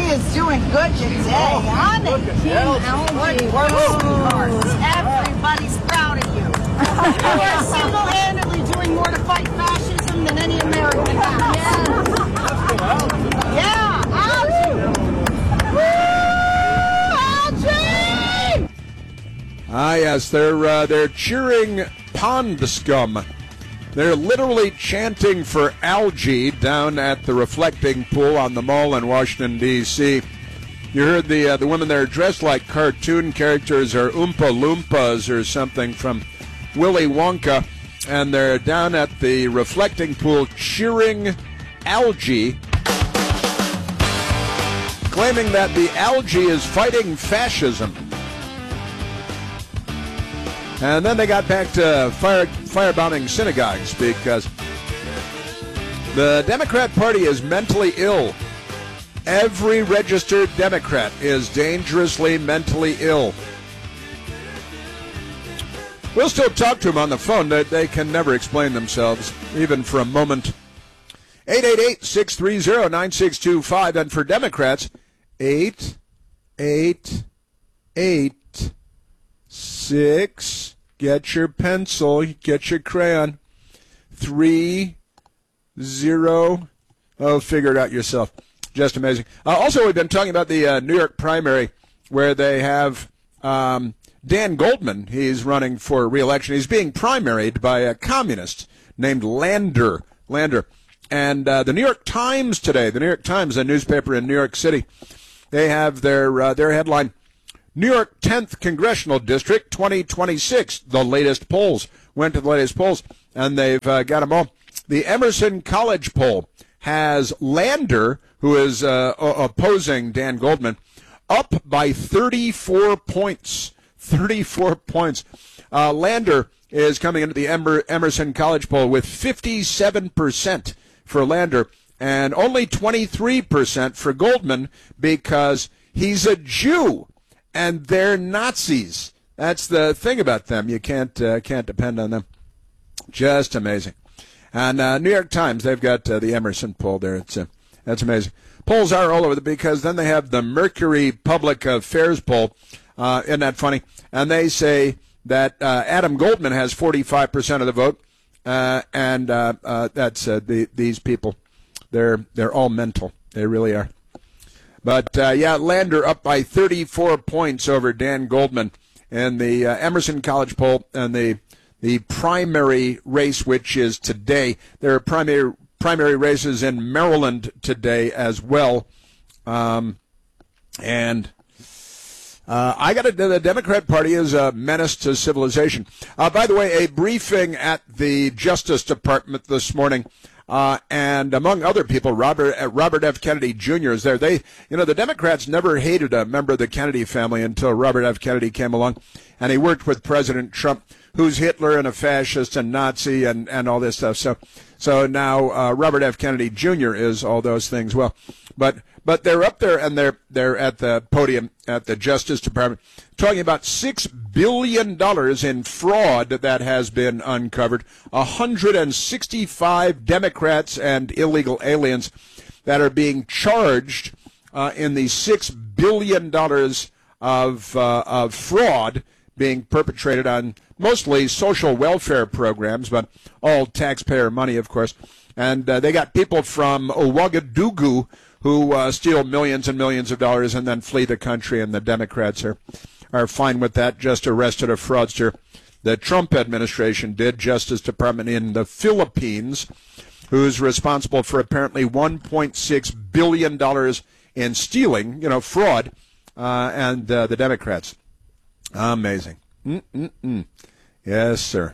is doing good today, honey. Team working hard. Everybody's proud of you. You are single-handedly doing more to fight fascism than any American has. Yeah, Algie! Woo! Algie! Ah, yes, they're cheering pond scum. They're literally chanting for algae down at the reflecting pool on the Mall in Washington, D.C. You heard the women there dressed like cartoon characters or Oompa Loompas or something from Willy Wonka, and they're down at the reflecting pool cheering algae, claiming that the algae is fighting fascism. And then they got back to firebombing synagogues because the Democrat Party is mentally ill. Every registered Democrat is dangerously mentally ill. We'll still talk to them on the phone. They can never explain themselves, even for a moment. 888-630-9625. And for Democrats, 888-6. Get your pencil. Get your crayon. 30. Oh, figure it out yourself. Just amazing. Also, we've been talking about the New York primary where they have Dan Goldman. He's running for re-election. He's being primaried by a communist named Lander. And the New York Times today, the New York Times, a newspaper in New York City, they have their headline, New York 10th Congressional District 2026. The latest polls. Went to the latest polls, and they've got them all. The Emerson College poll has Lander, who is opposing Dan Goldman, up by 34 points. 34 points. Lander is coming into the Emerson College poll with 57% for Lander and only 23% for Goldman because he's a Jew and they're Nazis. That's the thing about them. You can't depend on them. Just amazing. And New York Times, they've got the Emerson poll there. That's amazing. Polls are all over because then they have the Mercury Public Affairs poll. Isn't that funny? And they say that Adam Goldman has 45% of the vote, and that's these people. They're all mental. They really are. But Lander up by 34 points over Dan Goldman in the Emerson College poll and the primary race, which is today. There are primary races in Maryland today as well, and. The Democrat Party is a menace to civilization. By the way, a briefing at the Justice Department this morning, and among other people, Robert F. Kennedy Jr. is there. The Democrats never hated a member of the Kennedy family until Robert F. Kennedy came along, and he worked with President Trump, who's Hitler and a fascist and Nazi and all this stuff. So now Robert F. Kennedy Jr. is all those things. Well, but they're up there and they're at the podium at the Justice Department talking about $6 billion in fraud that has been uncovered, 165 Democrats and illegal aliens that are being charged in the $6 billion of fraud being perpetrated on mostly social welfare programs, but all taxpayer money, of course. And they got people from Ouagadougou who steal millions and millions of dollars and then flee the country, and the Democrats are fine with that, just arrested a fraudster. The Trump administration did, Justice Department in the Philippines, who's responsible for apparently $1.6 billion in stealing, fraud, and the Democrats. Amazing. Yes, sir.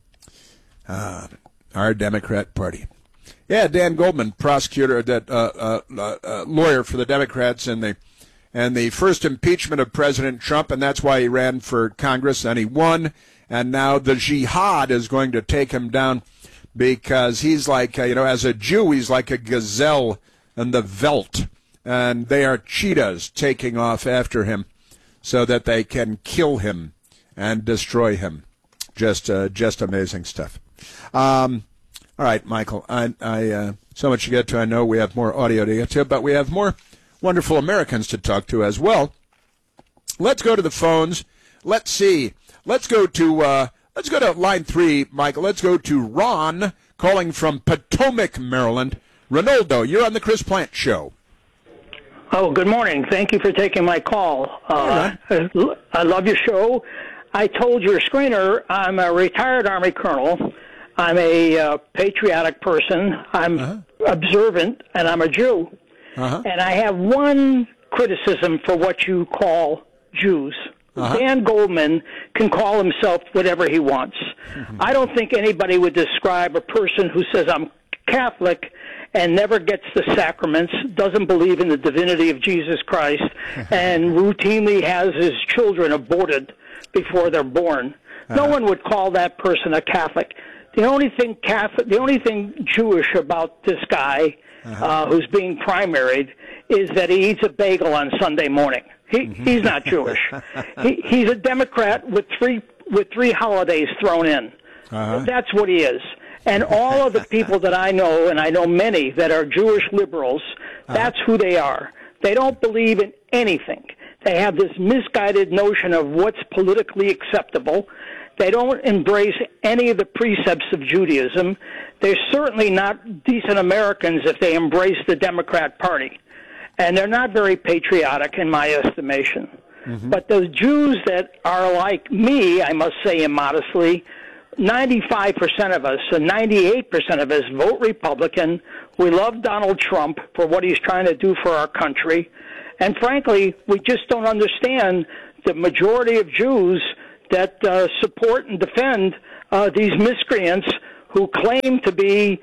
Our Democrat Party. Yeah, Dan Goldman, prosecutor, lawyer for the Democrats in the first impeachment of President Trump, and that's why he ran for Congress, and he won. And now the jihad is going to take him down because he's like, as a Jew, he's like a gazelle in the veldt, and they are cheetahs taking off after him so that they can kill him and destroy him. Just amazing stuff. All right, Michael, I so much to get to. I know we have more audio to get to, but we have more wonderful Americans to talk to as well. Let's go to the phones. Let's see. Let's go to line 3, Michael. Let's go to Ron calling from Potomac, Maryland. Ronaldo, you're on the Chris Plante Show. Oh, good morning. Thank you for taking my call. I love your show. I told your screener I'm a retired Army colonel. I'm a patriotic person. I'm observant, and I'm a Jew. And I have one criticism for what you call Jews. Dan Goldman can call himself whatever he wants. I don't think anybody would describe a person who says, I'm Catholic and never gets the sacraments, doesn't believe in the divinity of Jesus Christ, and routinely has his children aborted before they're born. No one would call that person a Catholic. The only thing Jewish about this guy who's being primaried is that he eats a bagel on Sunday morning. He's not Jewish. He's a Democrat with three holidays thrown in. That's what he is. And all of the people that I know, and I know many that are Jewish liberals, that's who they are. They don't believe in anything. They have this misguided notion of what's politically acceptable. They don't embrace any of the precepts of Judaism. They're certainly not decent Americans if they embrace the Democrat Party. And they're not very patriotic in my estimation. But those Jews that are like me, I must say immodestly, 95% of us and 98% of us vote Republican. We love Donald Trump for what he's trying to do for our country. And frankly, we just don't understand the majority of Jews that support and defend these miscreants who claim to be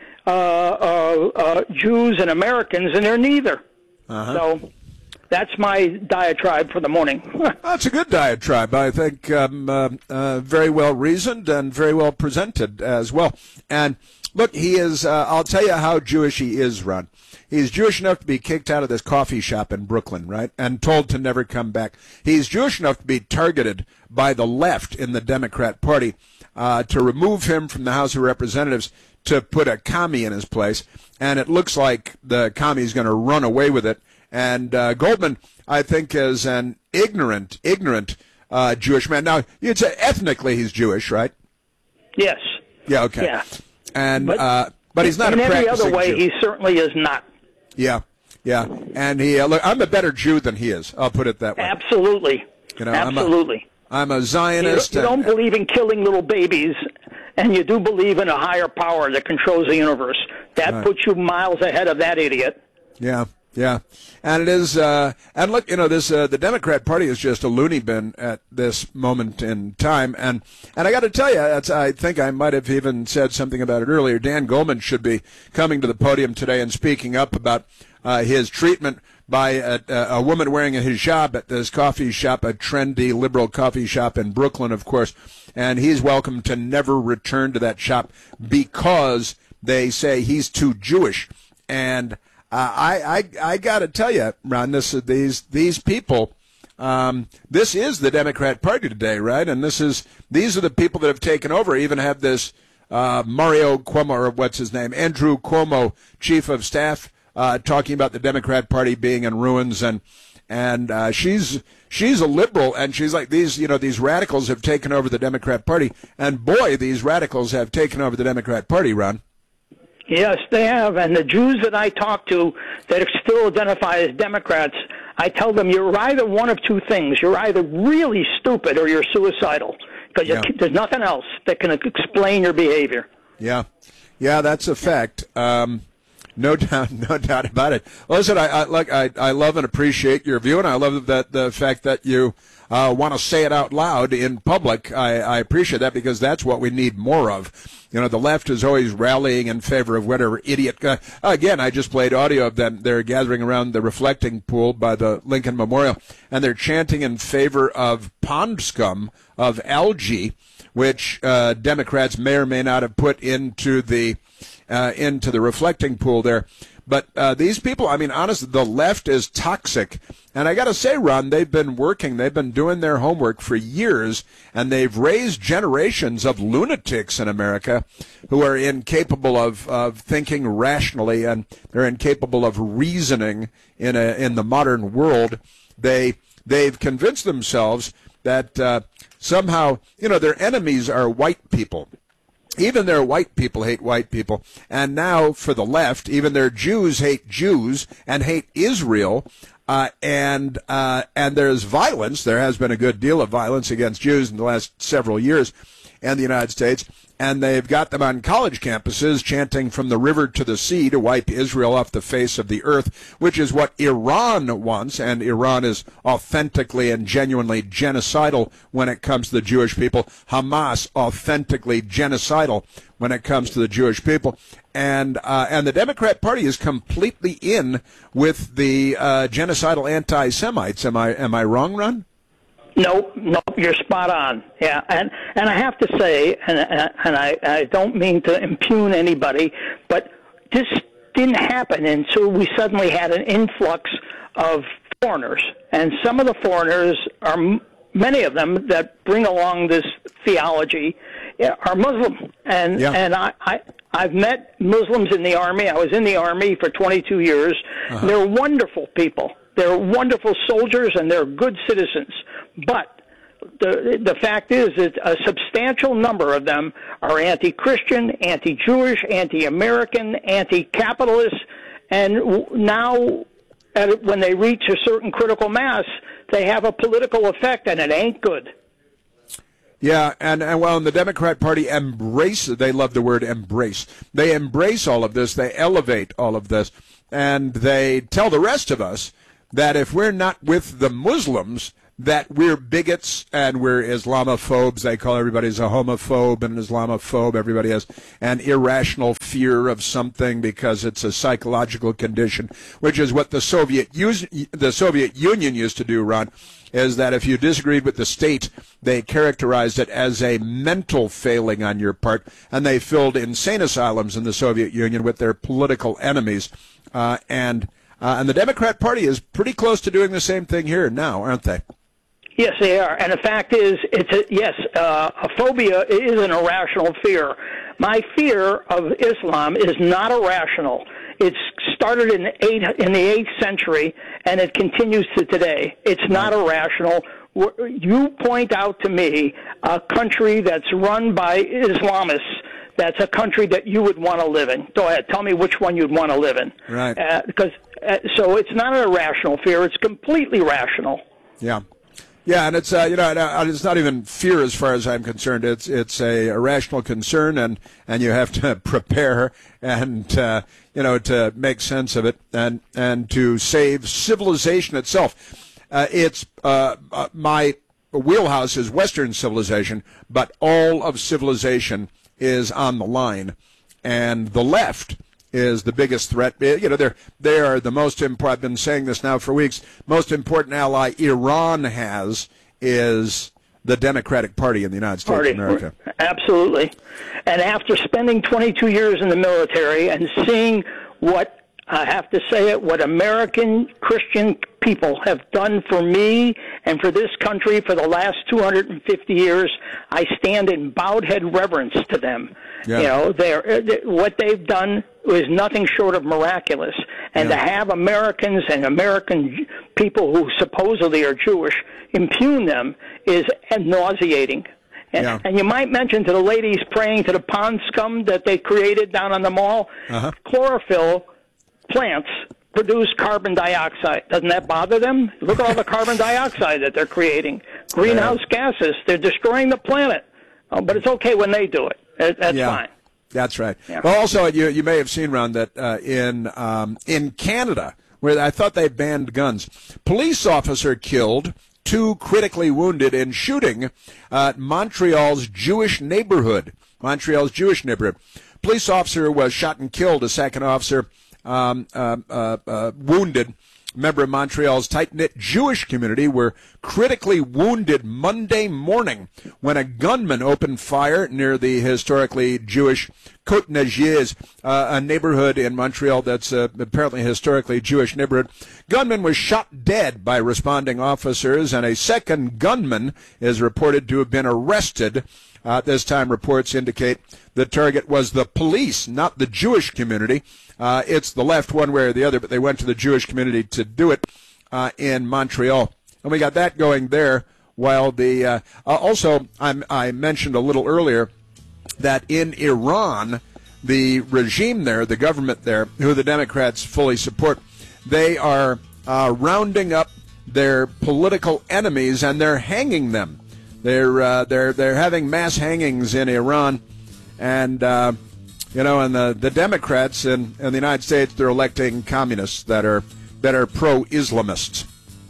Jews and Americans, and they're neither. So that's my diatribe for the morning. That's a good diatribe. I think very well reasoned and very well presented as well. And look, he is, I'll tell you how Jewish he is, Ron. He's Jewish enough to be kicked out of this coffee shop in Brooklyn, right, and told to never come back. He's Jewish enough to be targeted by the left in the Democrat Party to remove him from the House of Representatives to put a commie in his place. And it looks like the commie's going to run away with it. And Goldman, I think, is an ignorant Jewish man. Now, you'd say ethnically he's Jewish, right? Yes. Yeah, okay. Yeah. And but he's not in a practicing every other way, Jew. he certainly is not. Yeah, yeah. And he, look, I'm a better Jew than he is. I'll put it that way. Absolutely. You know, absolutely. I'm a Zionist. You don't believe in killing little babies, and you do believe in a higher power that controls the universe. That puts you miles ahead of that idiot. Yeah. Yeah, and it is, and look, you know, this the Democrat Party is just a loony bin at this moment in time, and I got to tell you, I think I might have even said something about it earlier. Dan Goldman should be coming to the podium today and speaking up about his treatment by a woman wearing a hijab at this coffee shop, a trendy liberal coffee shop in Brooklyn, of course, and he's welcome to never return to that shop because they say he's too Jewish, and I got to tell you, Ron, these people, this is the Democrat Party today, right? And these are the people that have taken over. Even have this Mario Cuomo, or what's his name, Andrew Cuomo, chief of staff, talking about the Democrat Party being in ruins, and she's a liberal, and she's like, these radicals have taken over the Democrat Party, and boy, these radicals have taken over the Democrat Party, Ron. Yes, they have. And the Jews that I talk to that still identify as Democrats, I tell them you're either one of two things. You're either really stupid or you're suicidal, because there's nothing else that can explain your behavior. Yeah, that's a fact. No doubt about it. Listen, I love and appreciate your view, and I love that the fact that you want to say it out loud in public. I appreciate that, because that's what we need more of. You know, the left is always rallying in favor of whatever idiot. Again, I just played audio of them. They're gathering around the reflecting pool by the Lincoln Memorial, and they're chanting in favor of pond scum, of algae, which Democrats may or may not have put into the reflecting pool there. But these people, I mean, honestly, the left is toxic. And I got to say, Ron, they've been doing their homework for years, and they've raised generations of lunatics in America who are incapable of thinking rationally, and they're incapable of reasoning in the modern world. They've convinced themselves that somehow, their enemies are white people. Even their white people hate white people. And now, for the left, even their Jews hate Jews and hate Israel. And there's violence. There has been a good deal of violence against Jews in the last several years in the United States. And they've got them on college campuses chanting from the river to the sea to wipe Israel off the face of the earth, which is what Iran wants. And Iran is authentically and genuinely genocidal when it comes to the Jewish people. Hamas, authentically genocidal when it comes to the Jewish people. And the Democrat Party is completely in with the genocidal anti-Semites. Am I wrong, Ron? No, you're spot on. Yeah, and I have to say, and I don't mean to impugn anybody, but this didn't happen until we suddenly had an influx of foreigners, and some of the foreigners are many of them that bring along this theology are Muslim, and I've met Muslims in the Army. I was in the Army for 22 years. They're wonderful people. They're wonderful soldiers, and they're good citizens. But the fact is that a substantial number of them are anti-Christian, anti-Jewish, anti-American, anti-capitalist, and now when they reach a certain critical mass, they have a political effect, and it ain't good. Yeah, and the Democrat Party they love the word embrace. They embrace all of this, they elevate all of this, and they tell the rest of us that if we're not with the Muslims, that we're bigots and we're Islamophobes. They call everybody a homophobe and an Islamophobe. Everybody has an irrational fear of something because it's a psychological condition, which is what the Soviet Union used to do, Ron, is that if you disagreed with the state, they characterized it as a mental failing on your part, and they filled insane asylums in the Soviet Union with their political enemies. And the Democrat Party is pretty close to doing the same thing here now, aren't they? Yes, they are. And the fact is, a phobia is an irrational fear. My fear of Islam is not irrational. It started in the 8th century, and it continues to today. It's not irrational. You point out to me a country that's run by Islamists. That's a country that you would want to live in. Go ahead. Tell me which one you'd want to live in. Right. So it's not an irrational fear. It's completely rational. Yeah. Yeah, and it's it's not even fear as far as I'm concerned. It's a irrational concern, and you have to prepare and to make sense of it and to save civilization itself. My wheelhouse is Western civilization, but all of civilization is on the line, and the left is the biggest threat. They are the most important. I've been saying this now for weeks. Most important ally Iran has is the Democratic Party in the United States of America. Absolutely. And after spending 22 years in the military and seeing what I have to say what American Christian people have done for me and for this country for the last 250 years, I stand in bowed head reverence to them. Yeah. What they've done is nothing short of miraculous. And to have Americans and American people who supposedly are Jewish impugn them is nauseating. And you might mention to the ladies praying to the pond scum that they created down on the mall, chlorophyll plants produce carbon dioxide. Doesn't that bother them? Look at all the carbon dioxide that they're creating. Greenhouse gases. They're destroying the planet. But it's okay when they do it. That's fine. That's right. Yeah. Well, also, you may have seen, Ron, that in Canada, where I thought they banned guns, police officer killed, 2 critically wounded in shooting at Montreal's Jewish neighborhood. Police officer was shot and killed. A second officer wounded member of Montreal's tight-knit Jewish community, were critically wounded Monday morning when a gunman opened fire near the historically Jewish Côte-Négrier, a neighborhood in Montreal that's apparently a historically Jewish neighborhood. Gunman was shot dead by responding officers, and a second gunman is reported to have been arrested. This time, reports indicate the target was the police, not the Jewish community. It's the left one way or the other, but they went to the Jewish community to do it in Montreal. And we got that going there. While the also, I mentioned a little earlier that in Iran, the regime there, the government there, who the Democrats fully support, they are rounding up their political enemies and they're hanging them. They're having mass hangings in Iran, and and the Democrats in the United States, they're electing communists that are pro-Islamists.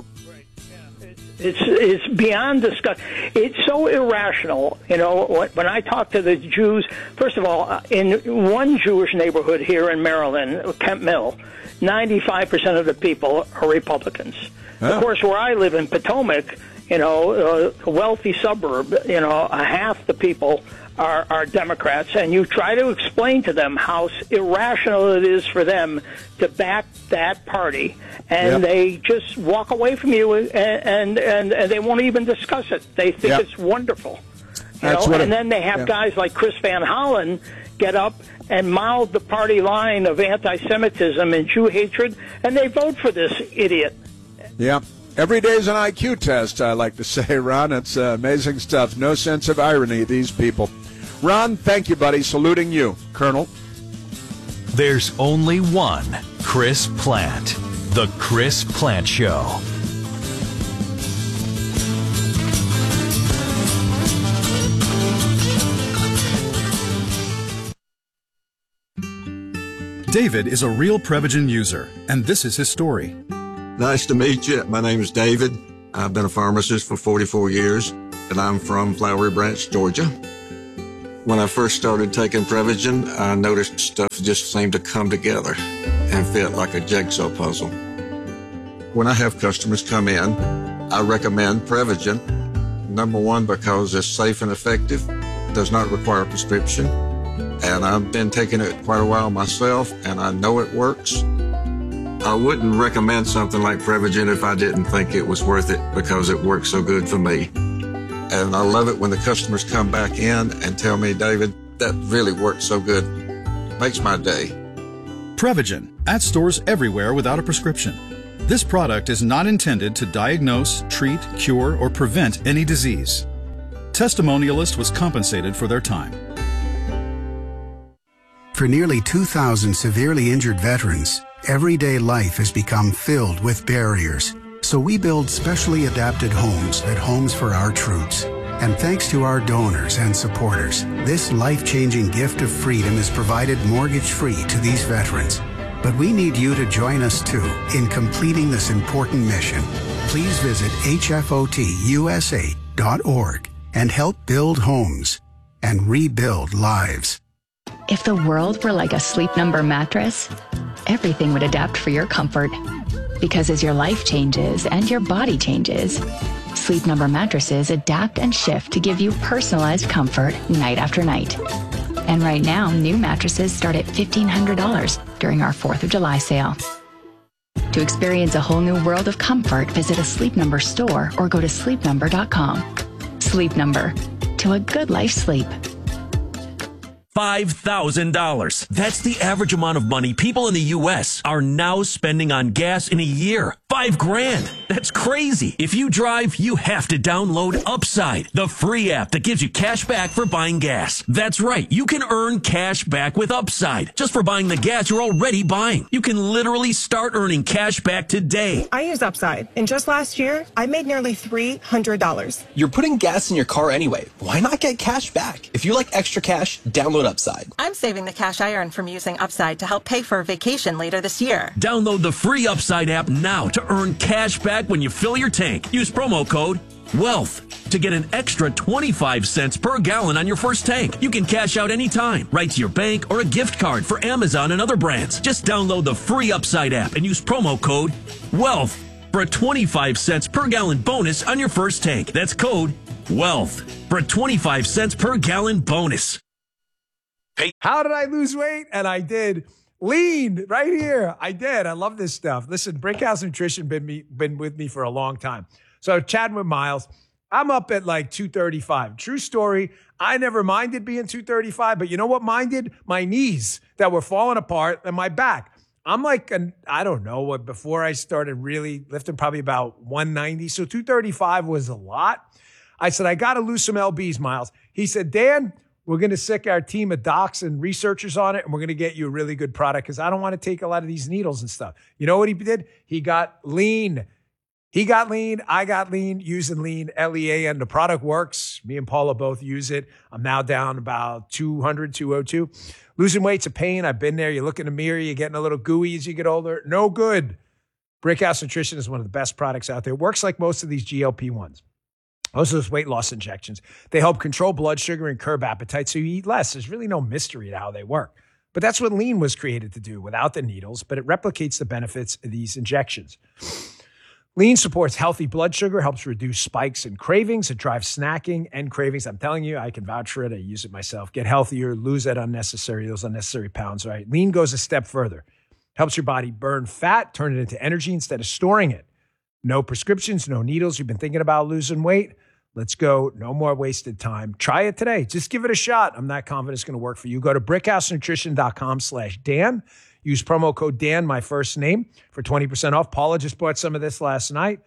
It's beyond discuss. It's so irrational. When I talk to the Jews, first of all, in one Jewish neighborhood here in Maryland, Kent Mill, 95% of the people are Republicans. Oh. Of course, where I live in Potomac, a wealthy suburb, half the people are Democrats, and you try to explain to them how irrational it is for them to back that party, and they just walk away from you, and they won't even discuss it. They think it's wonderful. And then they have guys like Chris Van Hollen get up and mouth the party line of anti-Semitism and Jew hatred, and they vote for this idiot. Yeah. Every day's an IQ test, I like to say, Ron. It's amazing stuff. No sense of irony, these people. Ron, thank you, buddy. Saluting you, Colonel. There's only one Chris Plante. The Chris Plante Show. David is a real Prevagen user, and this is his story. Nice to meet you. My name is David. I've been a pharmacist for 44 years, and I'm from Flowery Branch, Georgia. When I first started taking Prevagen, I noticed stuff just seemed to come together and fit like a jigsaw puzzle. When I have customers come in, I recommend Prevagen. Number one, because it's safe and effective, does not require a prescription, and I've been taking it quite a while myself, and I know it works. I wouldn't recommend something like Prevagen if I didn't think it was worth it because it works so good for me. And I love it when the customers come back in and tell me, David, that really works so good. Makes my day. Prevagen, at stores everywhere without a prescription. This product is not intended to diagnose, treat, cure, or prevent any disease. Testimonialist was compensated for their time. For nearly 2,000 severely injured veterans, everyday life has become filled with barriers. So we build specially adapted homes at Homes for Our Troops. And thanks to our donors and supporters, this life-changing gift of freedom is provided mortgage-free to these veterans. But we need you to join us too in completing this important mission. Please visit hfotusa.org and help build homes and rebuild lives. If the world were like a Sleep Number mattress, everything would adapt for your comfort. Because as your life changes and your body changes, Sleep Number mattresses adapt and shift to give you personalized comfort night after night. And right now, new mattresses start at $1,500 during our 4th of July sale. To experience a whole new world of comfort, visit a Sleep Number store or go to sleepnumber.com. Sleep Number. To a good life sleep. $5,000. That's the average amount of money people in the U.S. are now spending on gas in a year. $5,000. That's crazy. If you drive, you have to download Upside, the free app that gives you cash back for buying gas. That's right. You can earn cash back with Upside just for buying the gas you're already buying. You can literally start earning cash back today. I use Upside, and just last year, I made nearly $300. You're putting gas in your car anyway. Why not get cash back? If you like extra cash, download Upside. I'm saving the cash I earn from using Upside to help pay for a vacation later this year. Download the free Upside app now to earn cash back when you fill your tank. Use promo code WEALTH to to get an extra 25 cents per gallon on your first tank. You can cash out anytime, right to your bank or a gift card for Amazon and other brands. Just download the free Upside app and use promo code WEALTH for a 25 cents per gallon bonus on your first tank. That's code WEALTH for a 25 cents per gallon bonus. How did I lose weight? And I did. Lean right here. I did. I love this stuff. Listen, Brickhouse Nutrition been with me for a long time. So chatting with Miles, I'm up at like 235. True story. I never minded being 235, but you know what minded? My knees that were falling apart and my back. I'm like, I don't know, before I started really lifting, probably about 190. So 235 was a lot. I said, I got to lose some LBs, Miles. He said, Dan, we're going to sick our team of docs and researchers on it, and we're going to get you a really good product because I don't want to take a lot of these needles and stuff. You know what he did? He got lean. He got lean. I got lean using lean, LEA, and the product works. Me and Paula both use it. I'm now down about 200, 202. Losing weight's a pain. I've been there. You look in the mirror, you're getting a little gooey as you get older. No good. Brickhouse Nutrition is one of the best products out there. It works like most of these GLP-1s. Most of those weight loss injections, they help control blood sugar and curb appetite so you eat less. There's really no mystery to how they work. But that's what lean was created to do without the needles, but it replicates the benefits of these injections. Lean supports healthy blood sugar, helps reduce spikes and cravings. It drives snacking and cravings. I'm telling you, I can vouch for it. I use it myself. Get healthier, lose those unnecessary pounds, right? Lean goes a step further. Helps your body burn fat, turn it into energy instead of storing it. No prescriptions, no needles. You've been thinking about losing weight? Let's go. No more wasted time. Try it today. Just give it a shot. I'm not confident it's going to work for you. Go to brickhousenutrition.com/Dan. Use promo code Dan, my first name, for 20% off. Paula just bought some of this last night.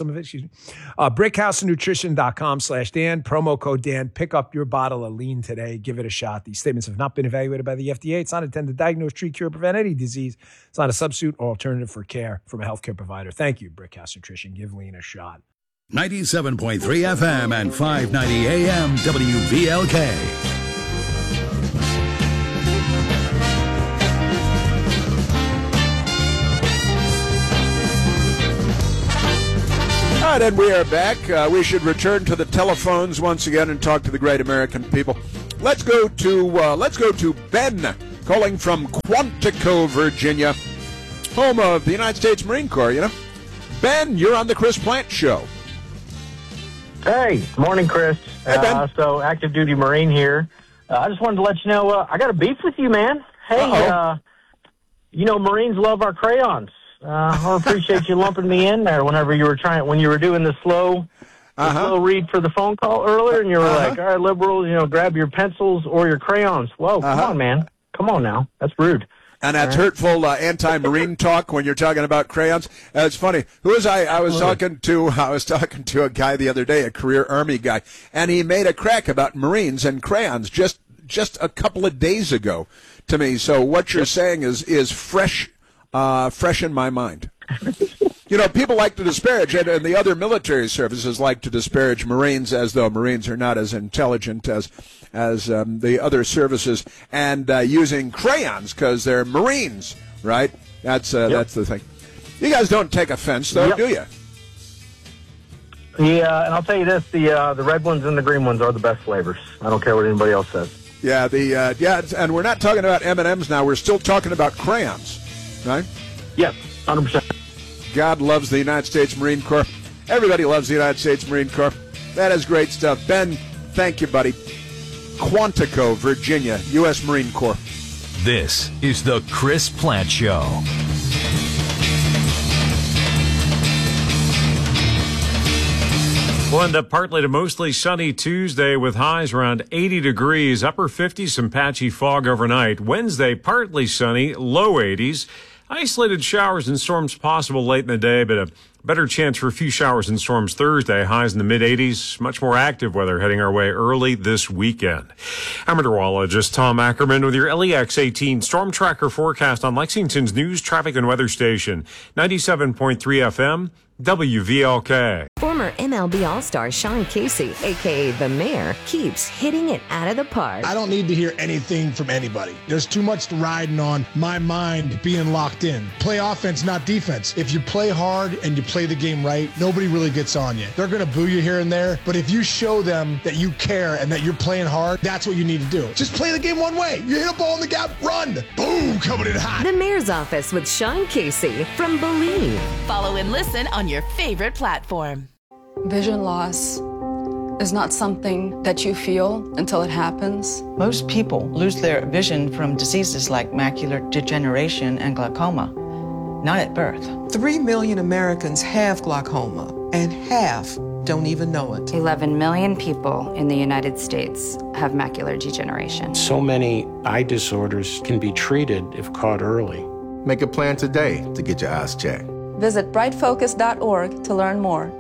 Brickhousenutrition.com/Dan. Promo code Dan. Pick up your bottle of lean today. Give it a shot. These statements have not been evaluated by the FDA. It's not intended to diagnose, treat, cure, prevent any disease. It's not a substitute or alternative for care from a healthcare provider. Thank you, Brickhouse Nutrition. Give lean a shot. 97.3 FM and 590 AM WVLK. All right, and we are back. We should return to the telephones once again and talk to the great American people. Let's go to Ben, calling from Quantico, Virginia, home of the United States Marine Corps. You know, Ben, you're on the Chris Plant Show. Hey, morning, Chris. Hey, Ben. So, active duty Marine here. I just wanted to let you know I got a beef with you, man. Hey, you know Marines love our crayons. I appreciate you lumping me in there when you were doing the slow read for the phone call earlier, and you were like, all right, liberals, grab your pencils or your crayons. Whoa, come on, man. Come on now. That's rude. And that's hurtful anti-Marine talk when you're talking about crayons. It's funny. Who was I? I was talking to a guy the other day, a career Army guy, and he made a crack about Marines and crayons just a couple of days ago to me. So what you're saying is fresh in my mind. You know, people like to disparage it, and the other military services like to disparage Marines as though Marines are not as intelligent as the other services, and using crayons because they're Marines, right? That's the thing. You guys don't take offense, though, do you? Yeah, and I'll tell you this: the red ones and the green ones are the best flavors. I don't care what anybody else says. Yeah, and we're not talking about M&Ms now. We're still talking about crayons, right? Yes, 100%. God loves the United States Marine Corps. Everybody loves the United States Marine Corps. That is great stuff. Ben, thank you, buddy. Quantico, Virginia, U.S. Marine Corps. This is the Chris Plant Show. We'll end up partly to mostly sunny Tuesday with highs around 80 degrees, upper 50s, some patchy fog overnight. Wednesday, partly sunny, low 80s. Isolated showers and storms possible late in the day, but a better chance for a few showers and storms Thursday. Highs in the mid-80s. Much more active weather heading our way early this weekend. I'm meteorologist Tom Ackerman with your LEX 18 Storm Tracker forecast on Lexington's news, traffic, and weather station. 97.3 FM, WVLK. Former MLB All-Star Sean Casey, a.k.a. The Mayor, keeps hitting it out of the park. I don't need to hear anything from anybody. There's too much riding on my mind being locked in. Play offense, not defense. If you play hard and you play the game right, nobody really gets on you. They're going to boo you here and there, but if you show them that you care and that you're playing hard, that's what you need to do. Just play the game one way. You hit a ball in the gap, run. Boom, coming in hot. The Mayor's Office with Sean Casey from Believe. Follow and listen on your favorite platform. Vision loss is not something that you feel until it happens. Most people lose their vision from diseases like macular degeneration and glaucoma, not at birth. 3 million Americans have glaucoma, and half don't even know it. 11 million people in the United States have macular degeneration. So many eye disorders can be treated if caught early. Make a plan today to get your eyes checked. Visit brightfocus.org to learn more.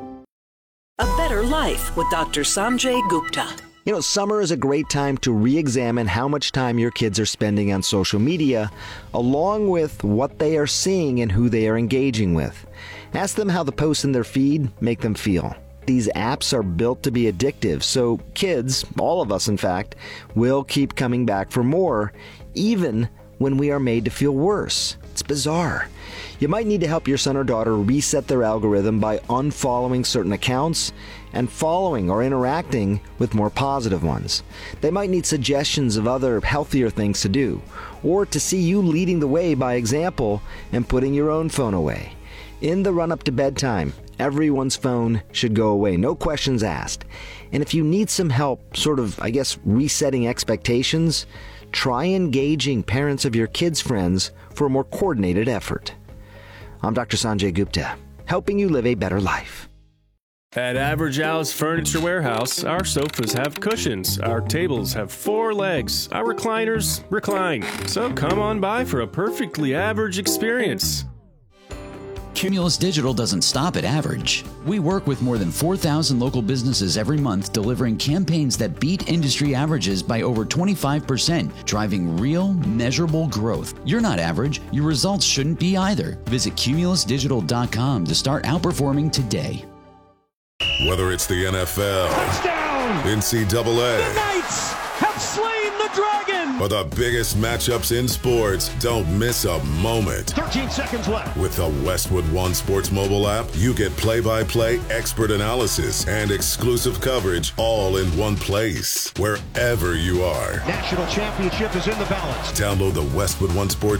A Better Life with Dr. Sanjay Gupta. You know, summer is a great time to re-examine how much time your kids are spending on social media, along with what they are seeing and who they are engaging with. Ask them how the posts in their feed make them feel. These apps are built to be addictive, so kids, all of us in fact, will keep coming back for more, even when we are made to feel worse. It's bizarre. You might need to help your son or daughter reset their algorithm by unfollowing certain accounts and following or interacting with more positive ones. They might need suggestions of other healthier things to do, or to see you leading the way by example and putting your own phone away. In the run-up to bedtime, everyone's phone should go away, no questions asked. And if you need some help, resetting expectations, try engaging parents of your kids' friends for a more coordinated effort. I'm Dr. Sanjay Gupta, helping you live a better life. At Average Al's Furniture Warehouse, our sofas have cushions, our tables have 4 legs, our recliners recline. So come on by for a perfectly average experience. Cumulus Digital doesn't stop at average. We work with more than 4,000 local businesses every month, delivering campaigns that beat industry averages by over 25%, driving real, measurable growth. You're not average. Your results shouldn't be either. Visit cumulusdigital.com to start outperforming today. Whether it's the NFL, touchdown, NCAA, the Knights have slain the dragon, or the biggest matchups in sports, don't miss a moment. 13 seconds left. With the Westwood One Sports mobile app, you get play-by-play expert analysis and exclusive coverage all in one place, wherever you are. National championship is in the balance. Download the Westwood One Sports